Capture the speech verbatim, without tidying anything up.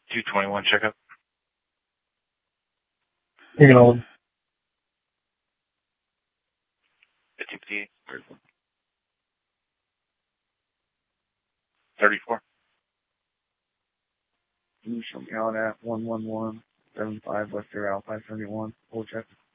two twenty-one checkup. You can hold. fifteen fifty-eight. thirty-four. You show me out at one one one seven five West Air Alpha seventy-one. Full check.